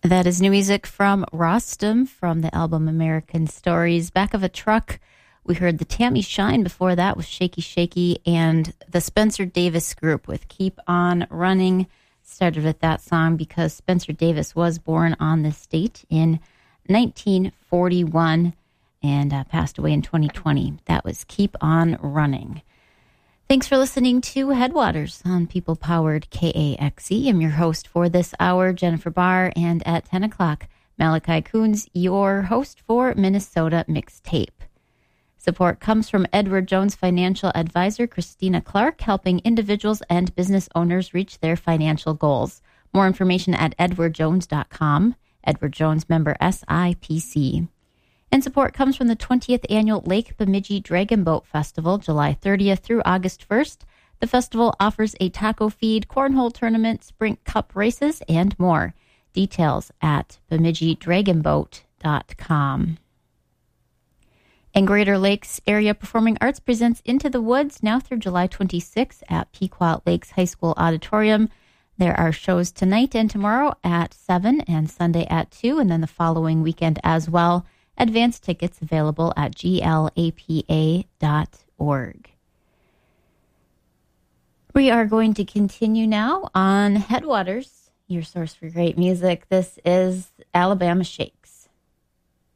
That is new music from Rostam from the album American Stories. Back of a Truck, we heard the Tammy Shine. Before that was Shaky Shaky, and the Spencer Davis Group with Keep On Running. Started with that song because Spencer Davis was born on this date in 1941 and passed away in 2020. That was Keep On Running. Thanks for listening to Headwaters on People-Powered KAXE. I'm your host for this hour, Jennifer Barr, and at 10 o'clock, Malachi Coons, your host for Minnesota Mixtape. Support comes from Edward Jones financial advisor Christina Clark, helping individuals and business owners reach their financial goals. More information at edwardjones.com. Edward Jones, member SIPC. And support comes from the 20th Annual Lake Bemidji Dragon Boat Festival, July 30th through August 1st. The festival offers a taco feed, cornhole tournament, sprint cup races, and more. Details at bemidjidragonboat.com. And Greater Lakes Area Performing Arts presents Into the Woods now through July 26th at Pequot Lakes High School Auditorium. There are shows tonight and tomorrow at 7 and Sunday at 2, and then the following weekend as well. Advance tickets available at glapa.org. We are going to continue now on Headwaters, your source for great music. This is Alabama Shake.